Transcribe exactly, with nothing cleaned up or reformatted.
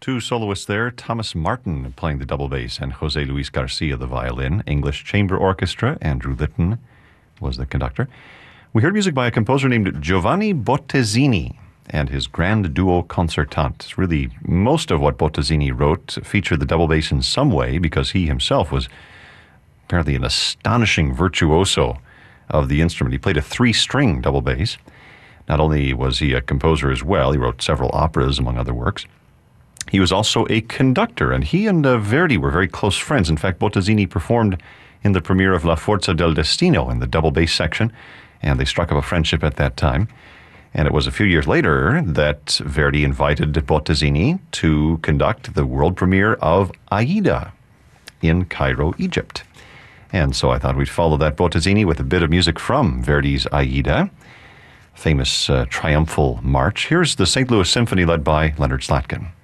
Two soloists there, Thomas Martin playing the double bass and Jose Luis Garcia the violin. English Chamber Orchestra, Andrew Litton was the conductor. We heard music by a composer named Giovanni Bottesini and his Grand Duo Concertante. Really, most of what Bottesini wrote featured the double bass in some way because he himself was apparently an astonishing virtuoso of the instrument. He played a three-string double bass. Not only was he a composer as well, he wrote several operas, among other works. He was also a conductor, and he and uh, Verdi were very close friends. In fact, Bottesini performed in the premiere of La Forza del Destino in the double bass section, and they struck up a friendship at that time. And it was a few years later that Verdi invited Bottesini to conduct the world premiere of Aida in Cairo, Egypt. And so I thought we'd follow that Bottesini with a bit of music from Verdi's Aida, famous uh, triumphal march. Here's the Saint Louis Symphony led by Leonard Slatkin.